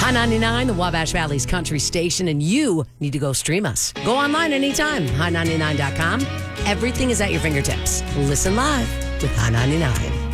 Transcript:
High 99, the Wabash Valley's country station, and you need to go stream us. Go online anytime, high99.com. Everything is at your fingertips. Listen live with High 99.